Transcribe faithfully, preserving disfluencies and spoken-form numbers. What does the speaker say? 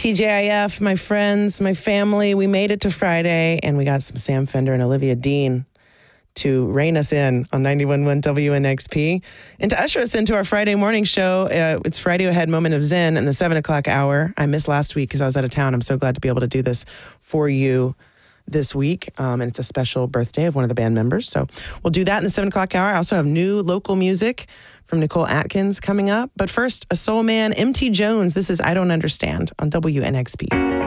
T J I F, my friends, my family, we made it to Friday, and we got some Sam Fender and Olivia Dean to rein us in on ninety-one point one W N X P and to usher us into our Friday morning show. Uh, it's Friday Ahead Moment of Zen in the seven o'clock hour. I missed last week because I was out of town. I'm so glad to be able to do this for you this week. Um, and it's a special birthday of one of the band members. So we'll do that in the seven o'clock hour. I also have new local music from Nicole Atkins coming up. But first, a soul man, M T Jones. This is I Don't Understand on W N X P.